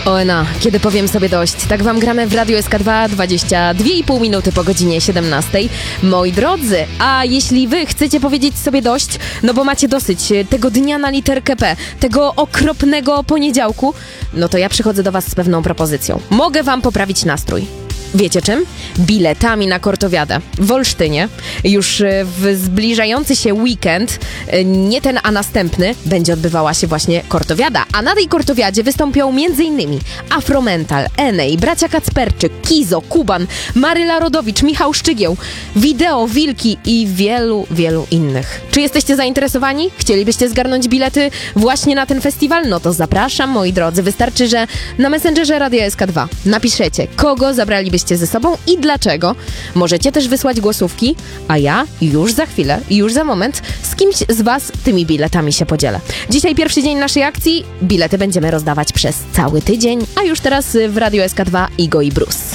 ONA, kiedy powiem sobie dość. Tak wam gramy w Radio SK2 22,5 minuty po godzinie 17. Moi drodzy, a jeśli wy chcecie powiedzieć sobie dość, no bo macie dosyć tego dnia na literkę P, tego okropnego poniedziałku, no to ja przychodzę do was z pewną propozycją. Mogę wam poprawić nastrój. Wiecie czym? Biletami na Kortowiadę w Olsztynie. Już w zbliżający się weekend, nie ten, a następny, będzie odbywała się właśnie Kortowiada. A na tej Kortowiadzie wystąpią m.in. Afromental, Enej, bracia Kacperczyk, Kizo, Kuban, Maryla Rodowicz, Michał Szczygieł, Wideo, Wilki i wielu, wielu innych. Czy jesteście zainteresowani? Chcielibyście zgarnąć bilety właśnie na ten festiwal? No to zapraszam, moi drodzy. Wystarczy, że na Messengerze Radia SK2 napiszecie, kogo zabralibyście ze sobą i dlaczego. Możecie też wysłać głosówki, a ja już za chwilę, już za moment z kimś z was tymi biletami się podzielę. Dzisiaj pierwszy dzień naszej akcji. Bilety będziemy rozdawać przez cały tydzień, a już teraz w Radio SK2 Igo i Bruce.